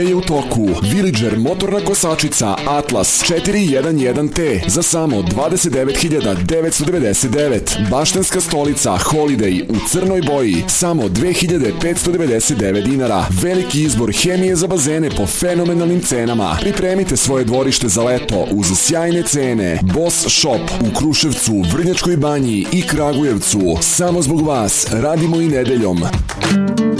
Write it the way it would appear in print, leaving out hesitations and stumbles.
je u toku. Villager motorna kosačica Atlas 411T za samo 29.999. Baštenska stolica Holiday u crnoj boji samo 2.599 dinara. Veliki izbor hemije za bazene po fenomenalnim cenama. Pripremite svoje dvorište za leto uz sjajne cene. Boss Shop u Kruševcu, Vrnjačkoj banji i Kragujevcu. Samo zbog vas radimo i nedeljom.